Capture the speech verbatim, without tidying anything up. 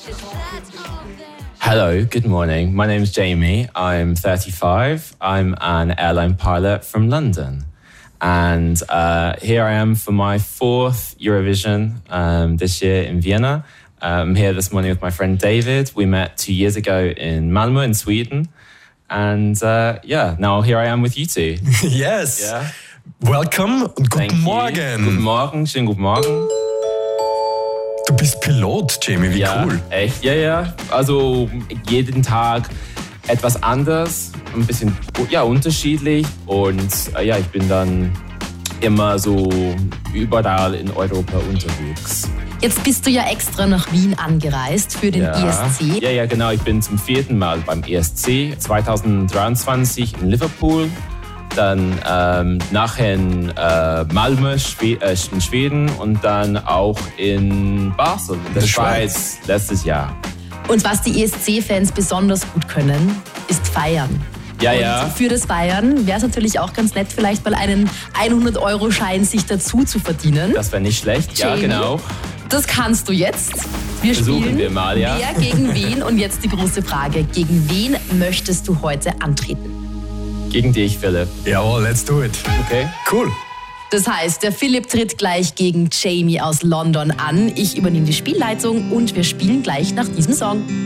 Hello, good morning. My name is Jamie. I'm thirty-five. I'm an airline pilot from London. And uh, here I am for my fourth Eurovision um, this year in Vienna. I'm here this morning with my friend David. We met two years ago in Malmö in Sweden. And uh, yeah, now here I am with you two. Yes. Yeah. Welcome und guten Thank you. Morgen. Guten Morgen, schönen guten Morgen. Du bist Pilot, Jamie, wie Ja, cool. echt, ja, ja. Also jeden Tag etwas anders, ein bisschen ja, unterschiedlich. Und äh, ja, ich bin dann immer so überall in Europa unterwegs. Jetzt bist du ja extra nach Wien angereist für den ja. E S C. Ja, ja, genau. Ich bin zum vierten Mal beim E S C. zwanzig dreiundzwanzig in Liverpool. Dann ähm, nachher in äh, Malmö Schwe- äh, in Schweden und dann auch in Basel in der, der Schweiz. Schweiz letztes Jahr. Und was die E S C-Fans besonders gut können, ist feiern. Ja, und ja. für das Feiern wäre es natürlich auch ganz nett, vielleicht mal einen hundert-Euro-Schein sich dazu zu verdienen. Das wäre nicht schlecht, ja, Jamie, genau. Das kannst du jetzt. Wir Versuchen spielen wir mal, ja. Wer gegen wen? Und jetzt die große Frage, gegen wen möchtest du heute antreten? Gegen dich, Philipp. Jawohl, let's do it. Okay. Cool. Das heißt, der Philipp tritt gleich gegen Jamie aus London an. Ich übernehme die Spielleitung und wir spielen gleich nach diesem Song.